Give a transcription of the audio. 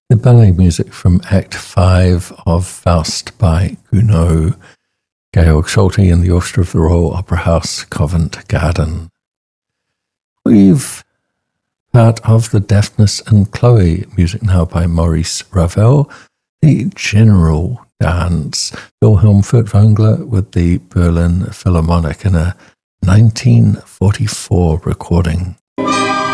The ballet music from Act 5 of Faust by Gounod, Georg Solti and the Orchestra of the Royal Opera House, Covent Garden. We've part of the Daphnis and Chloe music now by Maurice Ravel, the General Dance, Wilhelm Furtwängler with the Berlin Philharmonic in a 1944 recording.